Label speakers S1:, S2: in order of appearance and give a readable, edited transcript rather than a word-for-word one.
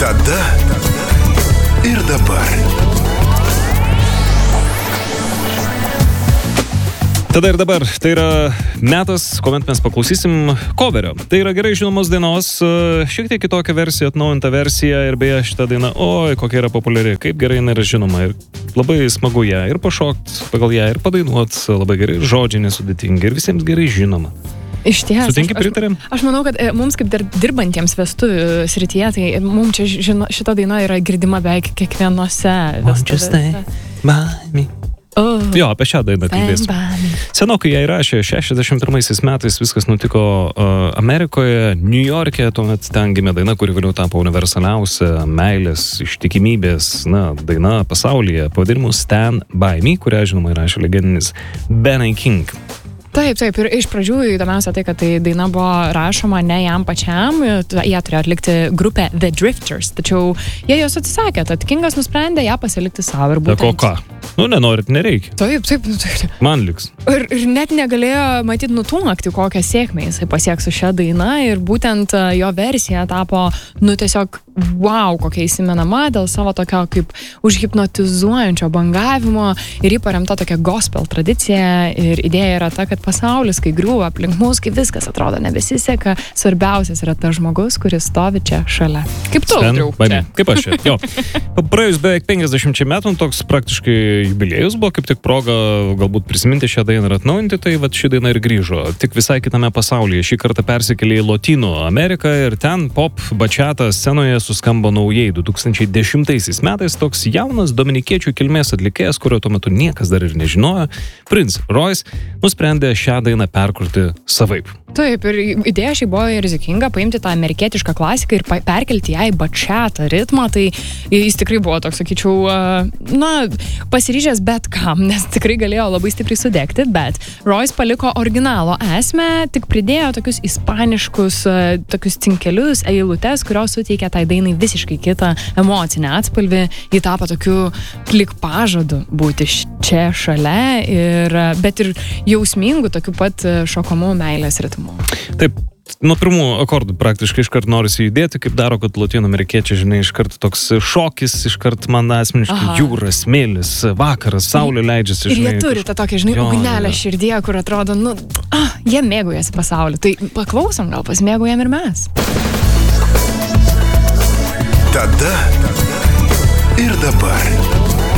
S1: Tada ir dabar.
S2: Tada ir dabar. Tai yra metas, kuomet mes paklausysim coverio. Tai yra gerai žinomos dainos, šiek tiek kitokia versija, atnaujinta versija ir beje šitą dainą, oi, kokia yra populiari, kaip gerai jinai yra žinoma ir labai smagu ją ir pašokt pagal ją ir padainuot labai gerai, žodžiai nesudėtingi ir visiems gerai žinoma.
S3: Iš ties.
S2: Sutinki, pritarėm?
S3: Aš manau, kad mums kaip dirbantiems vestuvių srityje, tai mums čia šita daina yra girdima beveik kiekvienose vestuvėse.
S2: Jo, apie šią dainą kalbėsiu. Senokai ją įrašė 61 metais, viskas nutiko Amerikoje, New York'e, tuomet ten gimė daina, kuri vėliau tapo universaliausia meilės, ištikimybės, daina pasaulyje, pavadinimu Stand By Me, kurią žinoma įrašė legendinis Benny King.
S3: Taip, ir iš pradžių įdomiausia tai, kad tai daina buvo rašoma ne jam pačiam, jie turėjo atlikti grupę The Drifters, tačiau jie jos atsisakė, tad Kingas nusprendė ją pasilikti savo ir būtent...
S2: O ką? Nenorit, nereikia.
S3: Taip.
S2: Man liks.
S3: Ir net negalėjo, matyt, nutuokti, kokią sėkmę jisai pasieks su šia daina ir būtent jo versija tapo, tiesiog wow, kokia įsimenama dėl savo tokio kaip užhipnotizuojančio bangavimo ir jį paremta tokia gospel tradicija ir idėja yra ta, kad pasaulis, kai griūva aplink mus, kai viskas atrodo nebesiseka, svarbiausias yra tas žmogus, kuris stovi čia šalia. Kaip tu, draugė?
S2: Kaip aš čia, jo. Praėjus beveik 50 metų, toks praktiškai jubiliejus buvo, kaip tik proga galbūt prisiminti šią dainą ir atnaujinti, tai ši daina ir grįžo. Tik visai kitame pasaulyje. Šį kartą persikėlė į Lotynų Ameriką ir ten pop bačiata scenoje suskambo naujai. 2010 metais toks jaunas dominikiečių kilmės atlikėjas, kurio tuo metu niekas dar ir nežinojo, Prince Royce, nusprendė šią dainą perkurti savaip.
S3: Taip, ir idėja šiai buvo rizikinga paimti tą amerikietišką klasiką ir perkelti ją į bačiatą ritmą, tai jis tikrai buvo toks, sakyčiau, pasiryžęs bet kam, nes tikrai galėjo labai stipriai sudegti, bet Royce paliko originalo esmę, tik pridėjo tokius ispaniškus, tokius cinkelius, eilutes, kurios suteikė tai dainai visiškai kitą emocinę atspalvį, jį tapo tokiu lyg pažadu būti čia šalia, bet ir jausmingų, tokiu pat šokamų meilės ritmų.
S2: Taip, nuo pirmų akordų praktiškai iškart norisi judėti, kaip daro, kad lotynų amerikiečiai, žinai, iškart toks šokis, iškart man asmeniškai jūra, smėlis, vakaras, saulė leidžiasi, žinai. Ir
S3: jie turi tą tokią, žinai, ugnelę širdyje, kur atrodo, jie mėgaujasi pasauliu. Tai paklausom, gal pasimėgaujam ir mes.
S1: Tada ir dabar.